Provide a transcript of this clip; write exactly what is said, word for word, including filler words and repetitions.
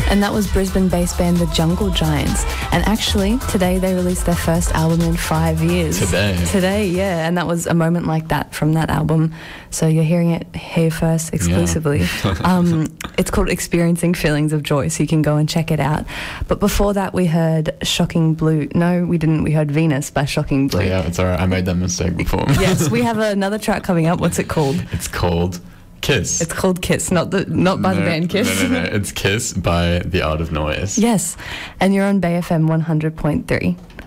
And that was Brisbane-based band The Jungle Giants. And actually, today they released their first album in five years. Today? Today, yeah. And that was A Moment Like That from that album. So you're hearing it here first exclusively. Yeah. um, it's called Experiencing Feelings of Joy, so you can go and check it out. But before that, we heard Shocking Blue. No, we didn't. We heard Venus by Shocking Blue. Yeah, it's all right. I made that mistake before. Yes, we have another track coming up. What's it called? It's called Kiss. It's called Kiss, not the not by no, the band Kiss. No, no, no. It's Kiss by The Art of Noise. Yes, and you're on Bay F M one hundred point three.